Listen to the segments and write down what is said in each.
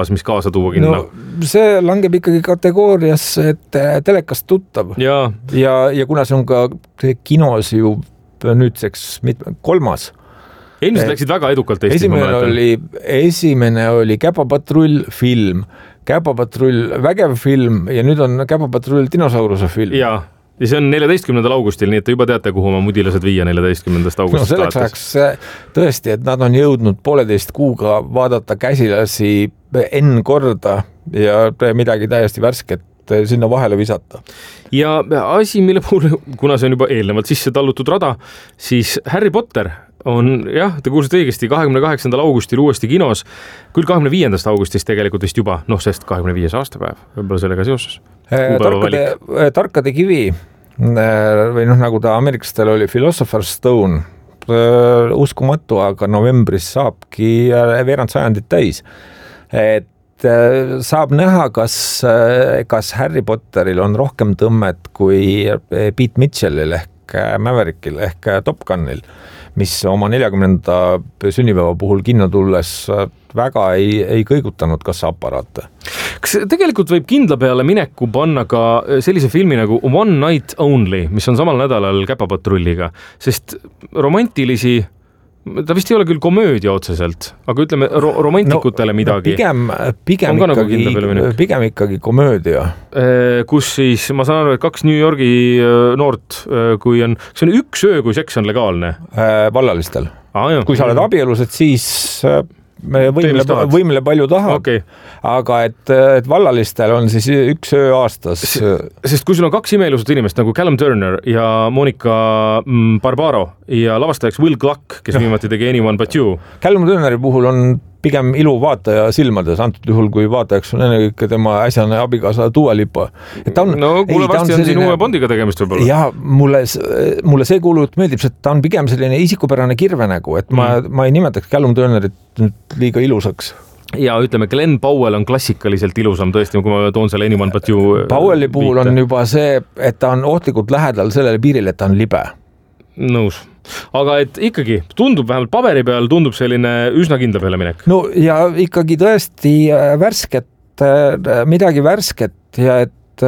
mis kaasa tuua kinno? No, see langeb ikkagi kategooriasse, et telekast tuttav. Ja kuna see on ka kinos ju nüüdseks 3. Eelmised läksid väga edukalt Eestis. Esimene oli Käpapatrull film, Käpapatrull vägev film ja nüüd on Käpapatrull dinosauruse film. Ja see on 14. augustil, nii et te juba teate, kuhu oma mudilased viia 14. augustist. No selleks ajaks tõesti, et nad on jõudnud 1,5 kuuga vaadata käsilasi N korda ja midagi täiesti värsket sinna vahele visata. Ja asi, mille puhul, kuna see on juba eelnevalt sisse tallutud rada, siis Harry Potter on, jah, te kuulsite õigesti, 28. augustil uuesti kinos, küll 25. augustist tegelikult vist juba, sest 25. aastapäev, võib-olla sellega seoses. Tarkade kivi või nagu ta ameeriklastel oli Philosopher's Stone, uskumatu, aga novembris saabki veerand sajandit täis. Et saab näha, kas Harry Potteril on rohkem tõmmet kui Pete Mitchellil ehk Maverickil ehk Top Gunil, mis oma 40. sünnipäeva puhul kinno tulles väga ei kõigutanud kassaaparaate. Kas tegelikult võib kindla peale mineku panna ka sellise filmi nagu One Night Only, mis on samal nädalal Käpapatrulliga, sest romantilisi, ta vist ei ole küll komöödia otseselt, aga ütleme romantikutele midagi. Pigem ikkagi komöödia. Kus siis, ma saan aru, et 2 New Yorgi noort, kui on, see on 1 öö, kui seks on legaalne? Vallalistel. Kui sa oled abielus, et siis võimile palju tahab, okay. Aga et vallalistel on siis 1 öö aastas. Sest kui sul on 2 imeilusat inimest nagu Callum Turner ja Monica Barbaro ja lavastajaks Will Gluck, kes viimati tegi Anyone But You. Callum Turneri puhul on pigem ilu vaataja silmades, antud juhul, kui vaatajaks on ennekõike tema äsjane abikaasa Dua Lipa. Kuule, vasti on siin uue Bondiga tegemist võib-olla. Ja mulle see kuulut meeldib, et ta on pigem selline isikupärane kirvenägu, et ma ei nimetaks Callum Turnerit liiga ilusaks. Ja ütleme, Glenn Powell on klassikaliselt ilusam tõesti, kui ma toon selle Anyone But You. Powelli puhul on juba see, et ta on ohtlikult lähedal sellele piiril, et ta on libe. Nõus. Aga et ikkagi tundub, vähemalt paberi peal tundub selline üsna kindla peale minek. No ja ikkagi tõesti värsket, midagi värsket ja et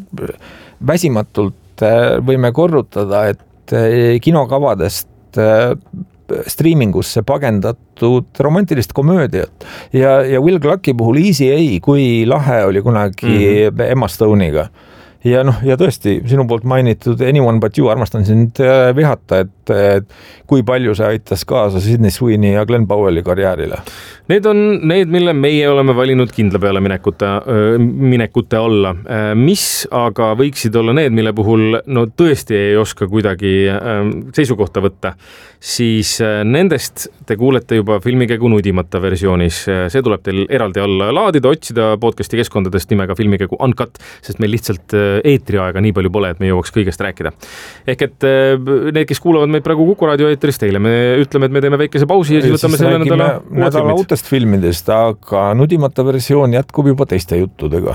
väsimatult võime korrutada, et kinokavadest striimingusse pagendatud romantilist komöödiat ja Will Glucki puhul Easy A, kui lahe oli kunagi Emma Stone'iga. Ja tõesti, sinu poolt mainitud Anyone But You, armastan sind vihata, et kui palju see aitas kaasa Sydney Sweeney ja Glenn Powelli karjäärile. Need on need, mille meie oleme valinud kindla peale minekute alla. Mis aga võiksid olla need, mille puhul tõesti ei oska kuidagi seisukohta võtta, siis nendest te kuulete juba Filmikägu nudimata versioonis. See tuleb teil eraldi alla laadida, otsida podcasti keskkondadest nimega Filmikägu Uncut, sest meil lihtsalt eetriaega nii palju pole, et me jõuaks kõigest rääkida. Ehk et need, kes kuulavad meid praegu Kuku raadio eetris, teile me ütleme, et me teeme väikese pausi ja siis võtame selle nädala uutest filmidest, aga nudimata versioon jätkub juba teiste juttudega.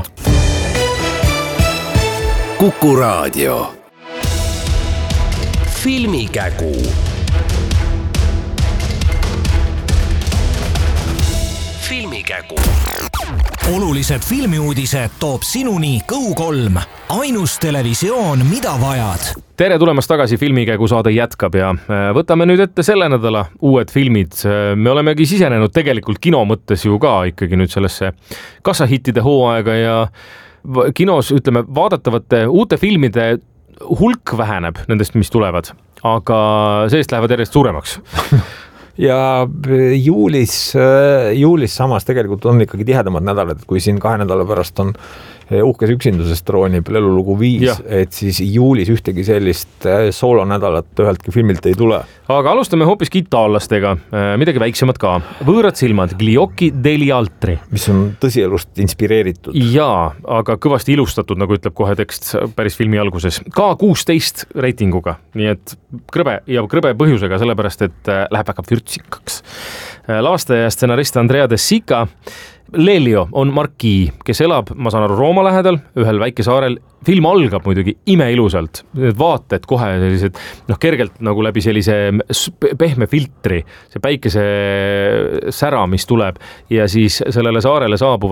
Kuku raadio. Filmikägu. Filmikägu. Olulised filmiuudised toob sinuni Go3, ainus televisioon, mida vajad. Tere tulemast tagasi, Filmikägu saade jätkab ja võtame nüüd ette selle nädala uued filmid. Me olemegi sisenenud tegelikult kino mõttes ju ka ikkagi nüüd sellesse kassahittide hooaega ja kinos, ütleme, vaadatavate uute filmide hulk väheneb nendest, mis tulevad, aga seest lähevad järjest suuremaks. Ja juulis samas tegelikult on ikkagi tihedamad nädalad, kui siin 2 nädala pärast on uhkes üksindusest troonib lelulugu 5, et siis juulis ühtegi sellist soolonädalat üheltki filmilt ei tule. Aga alustame hoopiski itaallastega, midagi väiksemad ka. Võõrad silmad, Gliocchi degli altri. Mis on tõsielust inspireeritud. Jaa, aga kõvasti ilustatud, nagu ütleb kohe tekst päris filmi alguses. Ka 16 reitinguga, nii et krõbe ja krõbe põhjusega, sellepärast, et läheb väga vürtsikaks. Lavastaja ja stsenarist Andrea De Sica. Lelio on markii, kes elab, ma saan aru, Rooma lähedal, ühel väikesaarel. Film algab muidugi imeilusalt, vaated kohe sellised, kergelt nagu läbi sellise pehme filtri, see päikese sära, mis tuleb ja siis sellele saarele saabuvad